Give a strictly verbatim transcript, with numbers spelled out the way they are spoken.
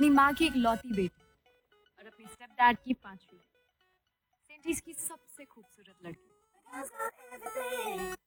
अपनी माँ की इकलौती बेटी और अपने स्टेप डैड की पांचवी, सेंटीज की सबसे खूबसूरत लड़की।